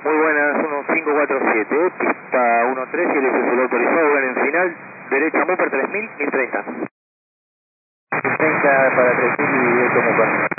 Muy buenas, 1547, pista 13 y el SSL autorizado, lugar en final, derecha Mupper 3000, 1030. 1030 para 3000 y directo Mupper.